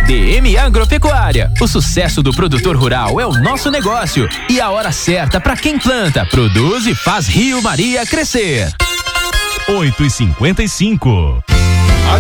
DM Agropecuária. O sucesso do produtor rural é o nosso negócio e a hora certa para quem planta, produz e faz Rio Maria crescer. 8h55.